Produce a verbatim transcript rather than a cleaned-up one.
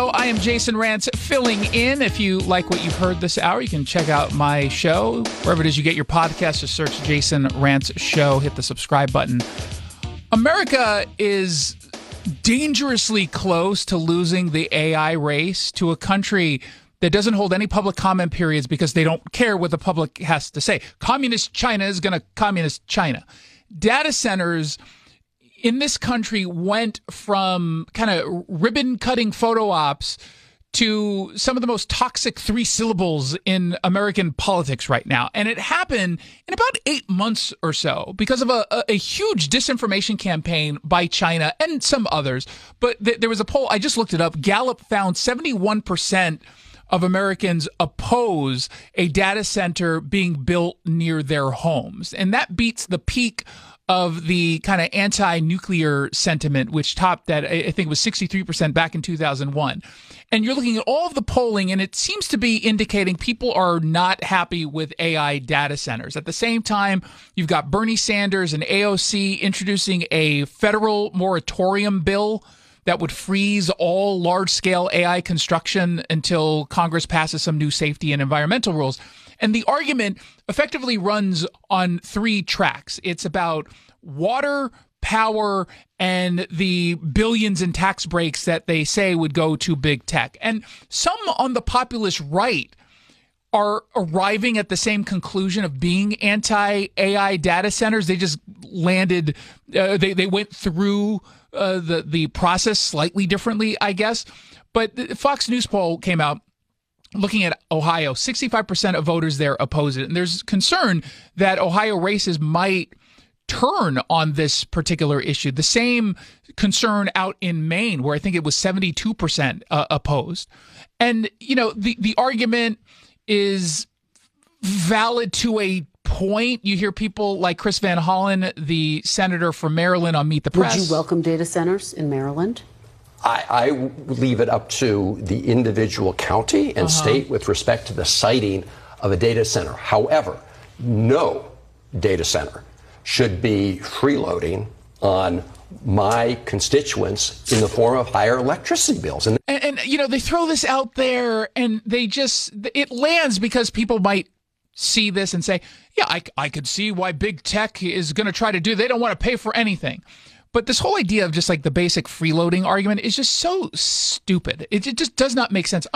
Hello, I am Jason Rantz filling in. If you like what you've heard this hour, you can check out my show wherever it is you get your podcast. Just search Jason Rantz Show. Hit the subscribe button. America is dangerously close to losing the A I race to a country that doesn't hold any public comment periods because they don't care what the public has to say. Communist China is going to communist China. Data centers in this country went from kind of ribbon-cutting photo ops to some of the most toxic three syllables in American politics right now. And it happened in about eight months or so because of a, a, a huge disinformation campaign by China and some others. But th- there was a poll, I just looked it up, Gallup found seventy-one percent of Americans oppose a data center being built near their homes. And that beats the peak of the kind of anti-nuclear sentiment, which topped that, I think it was sixty-three percent back in two thousand one. And you're looking at all of the polling, and it seems to be indicating people are not happy with A I data centers. At the same time, you've got Bernie Sanders and A O C introducing a federal moratorium bill that would freeze all large-scale A I construction until Congress passes some new safety and environmental rules. And the argument effectively runs on three tracks. It's about water, power, and the billions in tax breaks that they say would go to big tech. And some on the populist right are arriving at the same conclusion of being anti-A I data centers. They just landed, uh, they, they went through uh, the, the process slightly differently, I guess. But the Fox News poll came out looking at Ohio. sixty-five percent of voters there oppose it. And there's concern that Ohio races might turn on this particular issue. The same concern out in Maine, where I think it was seventy-two percent uh, opposed. And, you know, the, the argument is valid to a point. You hear people like Chris Van Hollen, the senator from Maryland, on Meet the Press. Would you welcome data centers in Maryland? I, I leave it up to the individual county and uh-huh. state with respect to the siting of a data center. However, no data center should be freeloading on my constituents in the form of higher electricity bills. And, and, and, you know, they throw this out there and they just, it lands because people might see this and say, yeah, I, I could see why big tech is going to try to do, they don't want to pay for anything. But this whole idea of just like the basic freeloading argument is just so stupid. It, it just does not make sense.